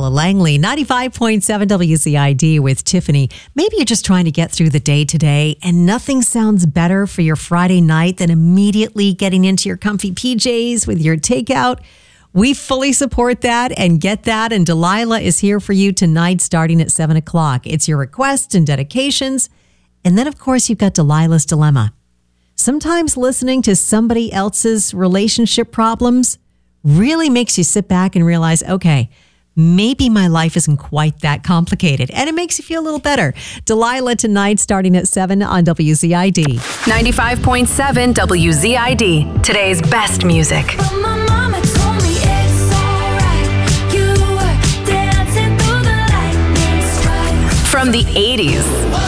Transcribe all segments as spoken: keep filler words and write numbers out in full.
Delilah Langley, ninety-five point seven W Z I D with Tiffany. Maybe you're just trying to get through the day today, and nothing sounds better for your Friday night than immediately getting into your comfy P Js with your takeout. We fully support that and get that, and Delilah is here for you tonight starting at seven o'clock. It's your requests and dedications, and then, of course, you've got Delilah's Dilemma. Sometimes listening to somebody else's relationship problems really makes you sit back and realize, okay, maybe my life isn't quite that complicated. And it makes you feel a little better. Delilah tonight starting at seven on W Z I D. ninety-five point seven W Z I D. Today's best music. From the eighties.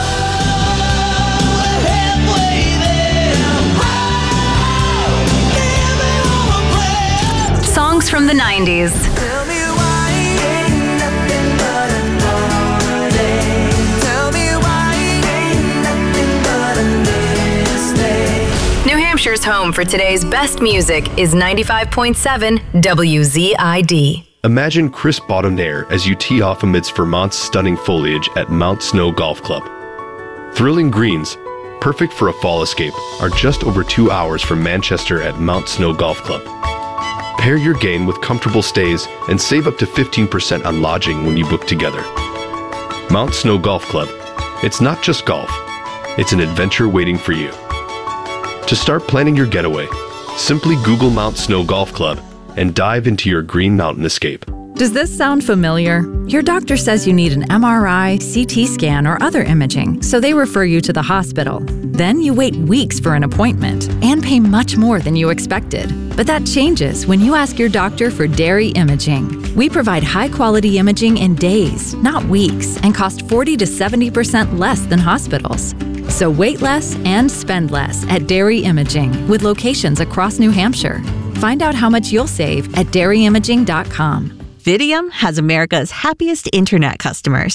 Songs from the nineties. Tell me why ain't nothing but a party. Tell me why ain't nothing but a mistake. New Hampshire's home for today's best music is ninety-five point seven W Z I D. Imagine crisp bottomed air as you tee off amidst Vermont's stunning foliage at Mount Snow Golf Club. Thrilling greens, perfect for a fall escape, are just over two hours from Manchester at Mount Snow Golf Club. Pair your game with comfortable stays and save up to fifteen percent on lodging when you book together. Mount Snow Golf Club. It's not just golf, it's an adventure waiting for you. To start planning your getaway, simply Google Mount Snow Golf Club and dive into your Green Mountain escape. Does this sound familiar? Your doctor says you need an M R I, C T scan, or other imaging, so they refer you to the hospital. Then you wait weeks for an appointment and pay much more than you expected. But that changes when you ask your doctor for Dairy Imaging. We provide high-quality imaging in days, not weeks, and cost forty to seventy percent less than hospitals. So wait less and spend less at Dairy Imaging, with locations across New Hampshire. Find out how much you'll save at dairy imaging dot com. Fidium has America's happiest internet customers.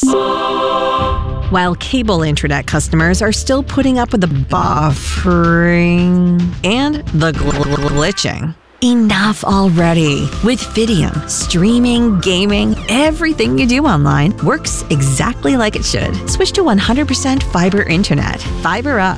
While cable internet customers are still putting up with the buffering and the gl- glitching. Enough already. With Fidium, streaming, gaming, everything you do online works exactly like it should. Switch to one hundred percent fiber internet. Fiber up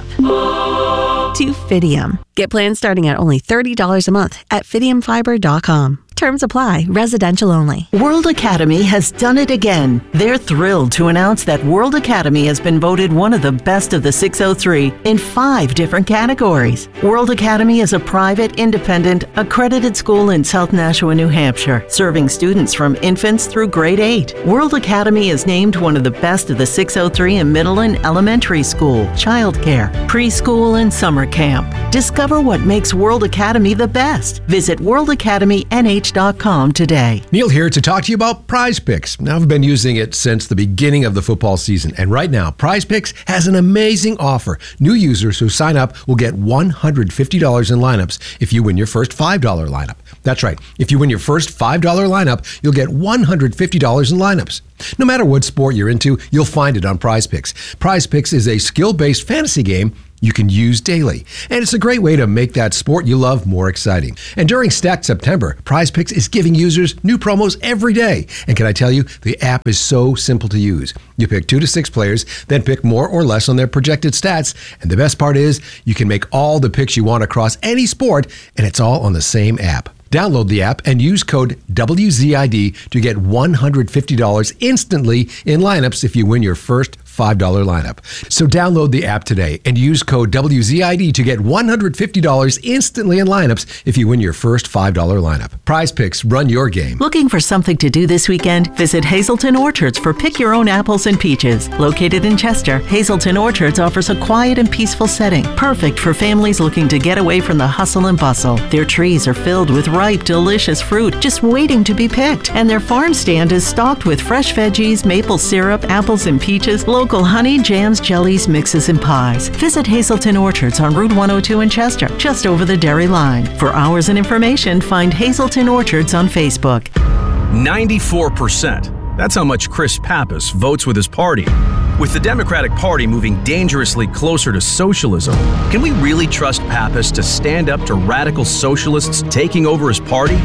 to Fidium. Get plans starting at only thirty dollars a month at fidium fiber dot com. Terms apply. Residential only. World Academy has done it again. They're thrilled to announce that World Academy has been voted one of the best of the six oh three in five different categories. World Academy is a private, independent, accredited school in South Nashua, New Hampshire, serving students from infants through grade eight. World Academy is named one of the best of the six oh three in middle and elementary school, childcare, preschool, and summer camp. Discover what makes World Academy the best. Visit world academy n h dot com today. Neil here to talk to you about Prize Picks. Now, I've been using it since the beginning of the football season, and right now, Prize Picks has an amazing offer. New users who sign up will get one hundred fifty dollars in lineups if you win your first five dollars lineup. That's right. If you win your first five dollars lineup, you'll get one hundred fifty dollars in lineups. No matter what sport you're into, you'll find it on Prize Picks. Prize Picks is a skill-based fantasy game you can use daily. And it's a great way to make that sport you love more exciting. And during Stacked September, Prize Picks is giving users new promos every day. And can I tell you, the app is so simple to use. You pick two to six players, then pick more or less on their projected stats. And the best part is, you can make all the picks you want across any sport, and it's all on the same app. Download the app and use code W Z I D to get one hundred fifty dollars instantly in lineups if you win your first five dollars lineup. So download the app today and use code W Z I D to get one hundred fifty dollars instantly in lineups if you win your first five dollars lineup. Prize Picks, run your game. Looking for something to do this weekend? Visit Hazelton Orchards for pick your own apples and peaches. Located in Chester, Hazelton Orchards offers a quiet and peaceful setting, perfect for families looking to get away from the hustle and bustle. Their trees are filled with ripe, delicious fruit just waiting to be picked, and their farm stand is stocked with fresh veggies, maple syrup, apples and peaches, local honey, jams, jellies, mixes, and pies. Visit Hazelton Orchards on Route one oh two in Chester, just over the Derry line. For hours and information, find Hazelton Orchards on Facebook. ninety-four percent. That's how much Chris Pappas votes with his party. With the Democratic Party moving dangerously closer to socialism, can we really trust Pappas to stand up to radical socialists taking over his party?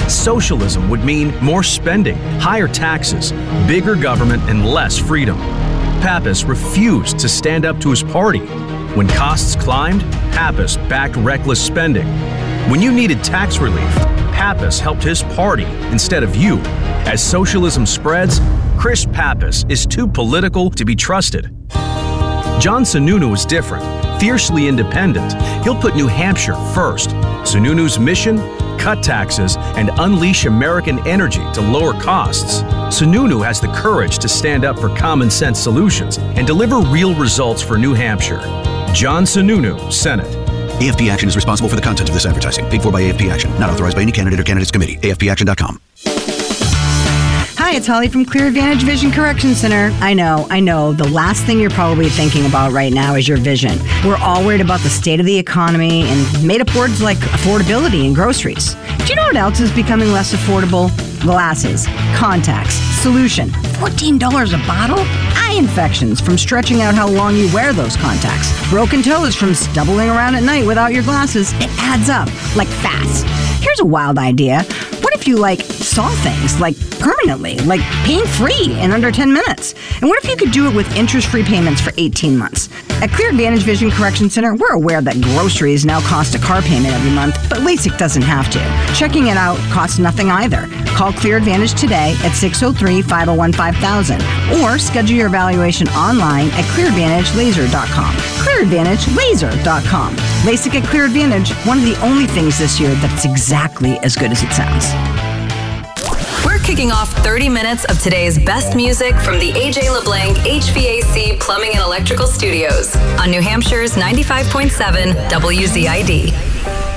Socialism would mean more spending, higher taxes, bigger government, and less freedom. Pappas refused to stand up to his party. When costs climbed, Pappas backed reckless spending. When you needed tax relief, Pappas helped his party instead of you. As socialism spreads, Chris Pappas is too political to be trusted. John Sununu is different, fiercely independent. He'll put New Hampshire first. Sununu's mission? Cut taxes and unleash American energy to lower costs. Sununu has the courage to stand up for common sense solutions and deliver real results for New Hampshire. John Sununu, Senate. A F P Action is responsible for the content of this advertising. Paid for by A F P Action. Not authorized by any candidate or candidates committee. A F P action dot com. Hi, it's Holly from Clear Advantage Vision Correction Center. I know, I know, the last thing you're probably thinking about right now is your vision. We're all worried about the state of the economy and made up words like affordability and groceries. Do you know what else is becoming less affordable? Glasses, contacts, solution, fourteen dollars a bottle? Eye infections from stretching out how long you wear those contacts. Broken toes from stumbling around at night without your glasses. It adds up, like fast. Here's a wild idea. What if you, like, saw things, like, permanently, like pain free in under ten minutes? And what if you could do it with interest-free payments for eighteen months? At Clear Advantage Vision Correction Center, we're aware that groceries now cost a car payment every month, but LASIK doesn't have to. Checking it out costs nothing either. Call Clear Advantage today at six oh three, five oh one, five thousand or schedule your evaluation online at clear advantage laser dot com. clear advantage laser dot com. LASIK at Clear Advantage, one of the only things this year that's exactly as good as it sounds. We're kicking off thirty minutes of today's best music from the A J LeBlanc H V A C Plumbing and Electrical Studios on New Hampshire's ninety-five point seven W Z I D.